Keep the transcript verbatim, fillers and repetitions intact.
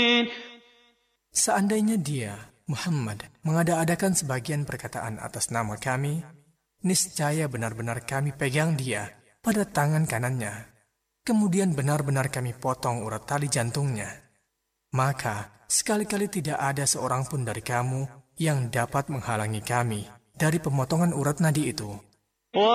Seandainya dia, Muhammad, mengada-adakan sebagian perkataan atas nama kami, niscaya benar-benar kami pegang dia pada tangan kanannya, kemudian benar-benar kami potong urat tali jantungnya. Maka, sekali-kali tidak ada seorang pun dari kamu yang dapat menghalangi kami dari pemotongan urat nadi itu.